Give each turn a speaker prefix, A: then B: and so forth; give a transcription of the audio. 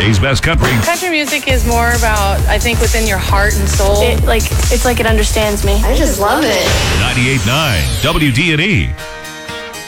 A: Today's best country.
B: Country music is more about, I think, within your heart and soul.
C: It's like it understands me.
D: I just love it.
A: 98.9 WD&E.